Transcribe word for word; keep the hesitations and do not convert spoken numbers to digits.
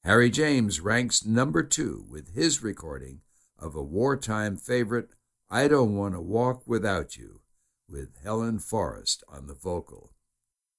Harry James ranks number two with his recording of a wartime favorite, I Don't Want to Walk Without You, with Helen Forrest on the vocal.